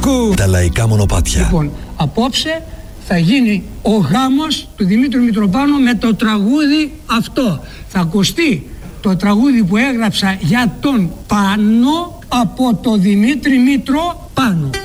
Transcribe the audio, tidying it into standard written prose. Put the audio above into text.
Κουκού. Τα λαϊκά μονοπάτια. Λοιπόν, απόψε θα γίνει ο γάμος του Δημήτρου Μητροπάνου με το τραγούδι αυτό. Θα ακουστεί το τραγούδι που έγραψα για τον Πάνο από το Δημήτρη Μητροπάνου.